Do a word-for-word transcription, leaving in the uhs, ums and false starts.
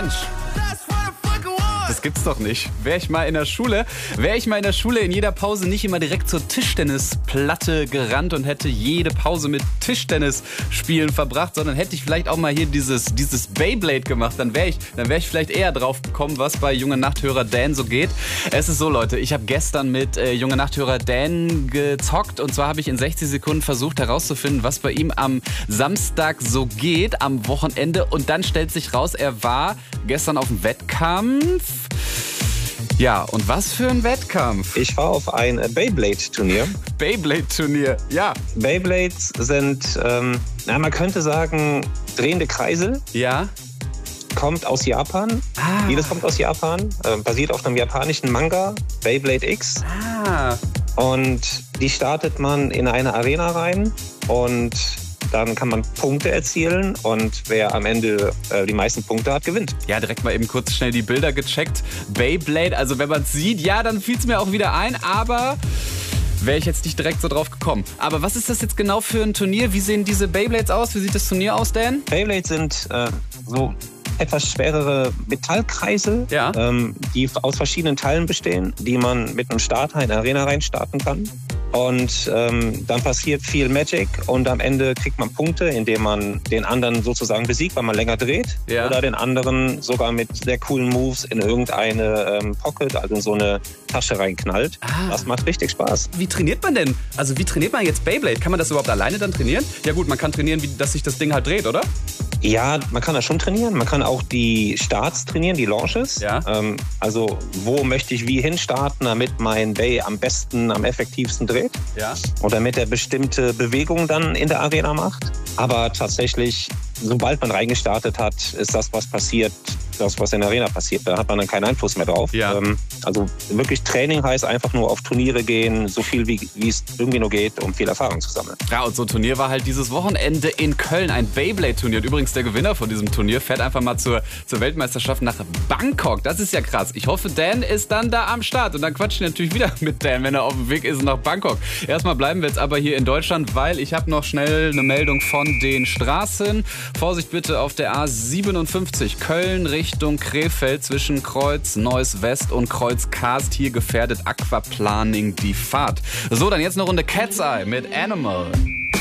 Mensch. Das gibt's doch nicht. Wäre ich mal in der Schule, wäre ich mal in der Schule in jeder Pause nicht immer direkt zur Tischtennisplatte gerannt und hätte jede Pause mit Tischtennisspielen verbracht, sondern hätte ich vielleicht auch mal hier dieses, dieses Beyblade gemacht, dann wäre ich, dann wäre ich vielleicht eher drauf gekommen, was bei Junge Nachthörer Dan so geht. Es ist so, Leute, ich habe gestern mit äh, Junge Nachthörer Dan gezockt und zwar habe ich in sechzig Sekunden versucht herauszufinden, was bei ihm am Samstag so geht, am Wochenende, und dann stellt sich raus, er war gestern auf dem Wettkampf. Ja, und was für ein Wettkampf? Ich war auf ein Beyblade-Turnier. Beyblade-Turnier, ja. Beyblades sind, ähm, na, man könnte sagen, drehende Kreisel. Ja. Kommt aus Japan. Ah. Vieles kommt aus Japan. Äh, basiert auf einem japanischen Manga, Beyblade X. Ah. Und die startet man in eine Arena rein und dann kann man Punkte erzielen und wer am Ende äh, die meisten Punkte hat, gewinnt. Ja, direkt mal eben kurz schnell die Bilder gecheckt. Beyblade, also wenn man es sieht, ja, dann fiel es mir auch wieder ein, aber wäre ich jetzt nicht direkt so drauf gekommen. Aber was ist das jetzt genau für ein Turnier? Wie sehen diese Beyblades aus? Wie sieht das Turnier aus, Dan? Beyblades sind äh, so etwas schwerere Metallkreisel, ja. ähm, die aus verschiedenen Teilen bestehen, die man mit einem Starter in eine Arena rein starten kann. Und ähm, dann passiert viel Magic und am Ende kriegt man Punkte, indem man den anderen sozusagen besiegt, weil man länger dreht. Ja. Oder den anderen sogar mit sehr coolen Moves in irgendeine ähm, Pocket, also in so eine Tasche reinknallt. Ah. Das macht richtig Spaß. Wie trainiert man denn? Also wie trainiert man jetzt Beyblade? Kann man das überhaupt alleine dann trainieren? Ja gut, man kann trainieren, wie, dass sich das Ding halt dreht, oder? Ja, man kann das schon trainieren. Man kann auch die Starts trainieren, die Launches. Ja. Ähm, also wo möchte ich wie hinstarten, damit mein Bay am besten, am effektivsten dreht. Ja. Und damit er bestimmte Bewegungen dann in der Arena macht. Aber tatsächlich, sobald man reingestartet hat, ist das, was passiert, das, was in der Arena passiert. Da hat man dann keinen Einfluss mehr drauf. Ja. Ähm, also wirklich Training heißt einfach nur auf Turniere gehen, so viel wie, wie es irgendwie nur geht, um viel Erfahrung zu sammeln. Ja, und so ein Turnier war halt dieses Wochenende in Köln, ein Beyblade-Turnier. Und übrigens der Gewinner von diesem Turnier fährt einfach mal zur, zur Weltmeisterschaft nach Bangkok. Das ist ja krass. Ich hoffe, Dan ist dann da am Start. Und dann quatschen wir natürlich wieder mit Dan, wenn er auf dem Weg ist nach Bangkok. Erstmal bleiben wir jetzt aber hier in Deutschland, weil ich habe noch schnell eine Meldung von den Straßen. Vorsicht bitte auf der A siebenundfünfzig Köln Richtung Krefeld zwischen Kreuz Neuss West und Kreuz Karst. Hier gefährdet Aquaplaning die Fahrt. So, dann jetzt eine Runde Cat's Eye mit Animal.